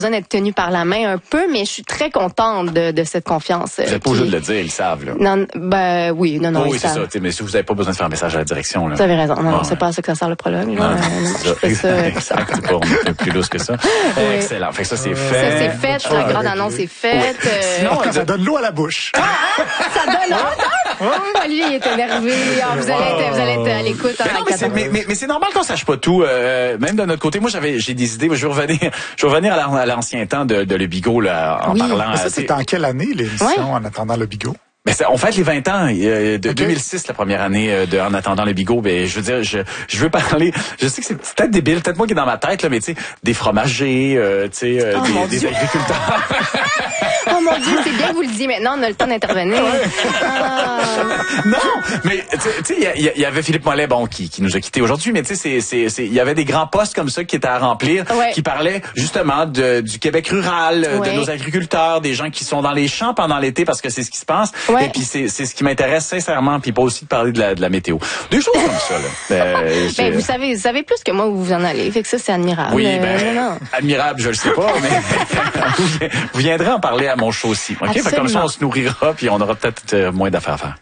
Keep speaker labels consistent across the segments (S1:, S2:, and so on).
S1: besoin d'être tenue par la main un peu, mais je suis très contente de cette confiance.
S2: Vous n'êtes pas obligé de le dire, ils le savent, là.
S1: Non, oui,
S2: oui,
S1: ils
S2: c'est
S1: savent.
S2: ça. Mais si vous n'avez pas besoin de faire un message à la direction, là.
S1: Vous avez raison. Non, c'est pas à ça que ça sert le prologue, là.
S2: Non, c'est ça. Exact. C'est pas plus lousse que ça.
S1: Oui.
S2: Excellent. Fait que ça, c'est fait.
S1: Ça, c'est fait. La grande annonce est faite.
S2: Oui. Sinon,
S3: ça donne l'eau à la bouche.
S1: Ça donne Olivier, il est énervé. Vous allez être à l'écoute.
S2: Mais c'est normal qu'on sache pas tout, même de notre côté. Moi, j'ai des idées. Je vais revenir à l'ancien temps de Le Bigot, là, en parlant.
S3: Mais ça, c'est en quelle année, l'émission En attendant Le Bigot?
S2: Ben on fête les 20 ans de 2006, la première année de En attendant le Bigot. Ben je veux dire, je veux parler. Je sais que c'est peut-être débile, peut-être moi qui est dans ma tête là, mais tu sais, des fromagers, des agriculteurs.
S1: Oh mon Dieu, c'est bien que vous le disiez. Maintenant, on a le temps d'intervenir.
S2: Non, mais tu sais, il y avait Philippe Mollet, qui nous a quittés aujourd'hui, mais tu sais, il y avait des grands postes comme ça qui étaient à remplir, qui parlaient justement du Québec rural, de nos agriculteurs, des gens qui sont dans les champs pendant l'été parce que c'est ce qui se passe. Et puis c'est ce qui m'intéresse sincèrement, puis pas aussi de parler de la météo. Des choses comme ça là.
S1: Ben, vous savez plus que moi où vous en allez, fait que ça c'est admirable.
S2: Oui, admirable, je le sais pas, mais vous viendrez en parler à mon show aussi. OK, fait comme ça on se nourrira puis on aura peut-être moins d'affaires à faire.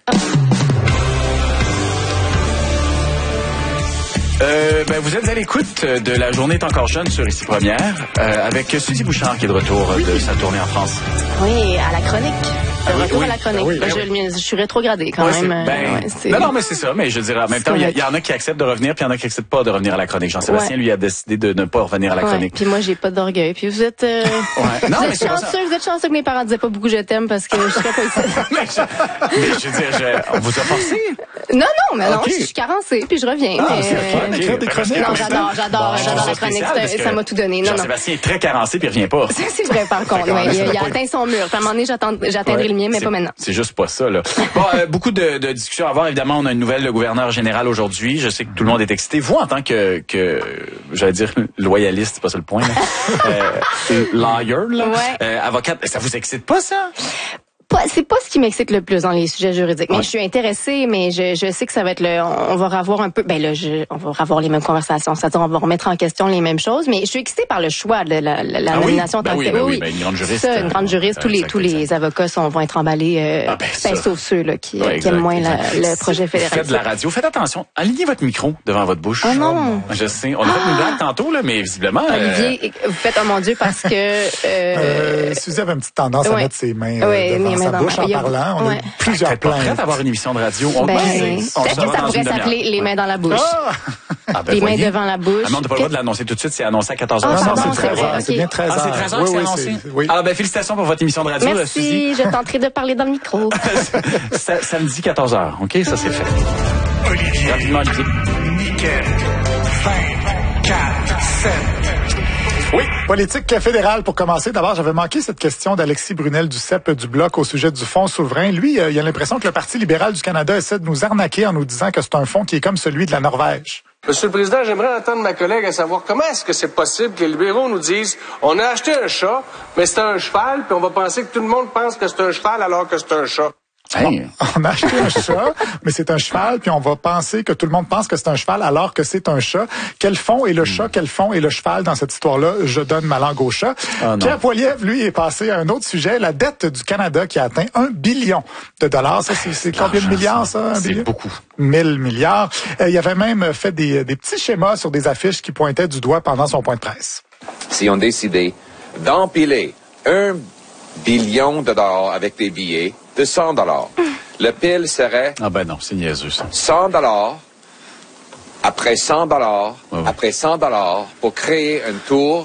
S2: Vous êtes à l'écoute de La Journée est encore jeune sur Ici Première, avec Suzy Bouchard qui est de retour de sa tournée en France.
S1: Oui, à la chronique. Retour à la chronique. Je suis rétrogradée quand même.
S2: Non, mais c'est ça. Mais je dirais en même temps, il y en a qui acceptent de revenir, puis il y en a qui acceptent pas de revenir à la chronique. Jean-Sébastien, lui, a décidé de ne pas revenir à la chronique.
S1: Puis moi, j'ai pas d'orgueil. Puis vous êtes, vous êtes chanceux que mes parents disaient pas beaucoup je t'aime parce que je serais pas ici.
S2: mais je veux dire, on vous a forcé?
S1: Non, je suis carencée, puis je reviens. Non, j'adore la chronique. Ça m'a tout donné.
S2: Jean-Sébastien est très carencé, puis il revient pas.
S1: C'est vrai, par contre. Il a atteint son mur. À un moment donné, j'atteindrai le mien, mais pas maintenant.
S2: C'est juste pas ça, là. Bon, beaucoup de discussions à avoir. Évidemment, on a une nouvelle gouverneur général aujourd'hui. Je sais que tout le monde est excité. Vous, en tant que j'allais dire loyaliste, c'est pas ça le point, là. Lawyer, là. Avocate, ça vous excite pas, ça?
S1: C'est pas ce qui m'excite le plus dans les sujets juridiques. Mais je suis intéressée, mais je sais que ça va être on va revoir un peu, on va revoir les mêmes conversations. C'est-à-dire, on va remettre en question les mêmes choses. Mais je suis excitée par le choix de la nomination.
S2: Oui, une grande juriste.
S1: Ça, une grande juriste. Tous les avocats vont être emballés, sauf ceux, là, qui aiment moins le projet fédéral.
S2: Faites de la radio. Faites attention. Alignez votre micro devant votre bouche.
S1: Oh non.
S2: Je sais. On a fait une blague tantôt, là, mais visiblement.
S1: Olivier, vous faites, oh mon Dieu, parce que,
S3: Suzy avait une petite tendance à mettre ses mains devant sa bouche en parlant. On a plusieurs plans.
S2: Prête à avoir une émission de radio.
S1: Peut-être que ça pourrait s'appeler Les mains dans la bouche. Les mains devant la bouche.
S2: Ah, mais on n'a pas le droit de l'annoncer tout de suite. C'est annoncé à 14h.
S3: C'est bien 13h.
S2: Ah, c'est 13h, c'est annoncé. Oui. Ah, félicitations pour votre émission de radio.
S1: Merci,
S2: Suzy.
S1: je tenterai de parler dans le micro.
S2: Samedi 14h. OK, ça c'est fait.
S4: Olivier.
S2: Rapidement, Olivier.
S4: Nickel. 5, 4, 7.
S3: Oui, politique fédérale pour commencer. D'abord, j'avais manqué cette question d'Alexis Brunel du CEP du Bloc au sujet du fonds souverain. Lui, il a l'impression que le Parti libéral du Canada essaie de nous arnaquer en nous disant que c'est un fonds qui est comme celui de la Norvège.
S5: Monsieur le Président, j'aimerais entendre ma collègue à savoir comment est-ce que c'est possible que les libéraux nous disent on a acheté un chat, mais c'est un cheval, puis on va penser que tout le monde pense que c'est un cheval alors que c'est un chat.
S2: Hey.
S3: On a acheté un chat, mais c'est un cheval, puis on va penser que tout le monde pense que c'est un cheval alors que c'est un chat. Quel fond est le chat, quel fond est le cheval dans cette histoire-là? Je donne ma langue au chat. Pierre Poilievre, lui, est passé à un autre sujet, la dette du Canada qui a atteint 1 billion de dollars. Ça, c'est combien de milliards, ça?
S2: C'est beaucoup.
S3: 1000 milliards. Il avait même fait des petits schémas sur des affiches qui pointaient du doigt pendant son point de presse.
S6: Si on décidait d'empiler 1 billion de dollars avec des billets de 100 dollars. Le pile serait...
S2: Ah ben non, c'est niaiseux, ça.
S6: 100 dollars, après 100 dollars, après 100 dollars, pour créer un tour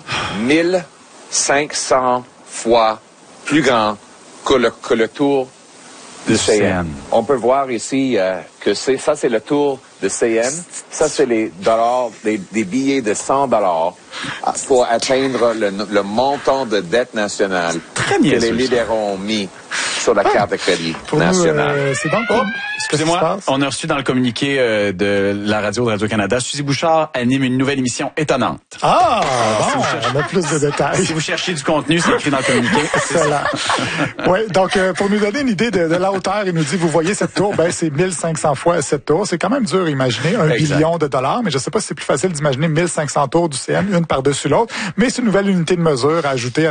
S6: 1500 fois plus grand que le tour de CN. On peut voir ici que ça, c'est le tour de CN. Ça, c'est les dollars, des billets de 100 dollars pour atteindre le montant de dette nationale que les libéraux ont mis sur la carte de crédit nationale.
S3: C'est donc
S2: excusez-moi, on a reçu dans le communiqué de la radio de Radio-Canada, Suzy Bouchard anime une nouvelle émission étonnante.
S3: Ah, bon, on a plus de détails.
S2: Si vous cherchez du contenu, c'est écrit dans le communiqué.
S3: C'est ça. Oui, donc pour nous donner une idée de la hauteur, il nous dit, vous voyez cette tour, c'est 1500 fois cette tour. C'est quand même dur à imaginer, 1 billion de dollars, mais je ne sais pas si c'est plus facile d'imaginer 1500 tours du CN, une par-dessus l'autre, mais c'est une nouvelle unité de mesure à ajouter à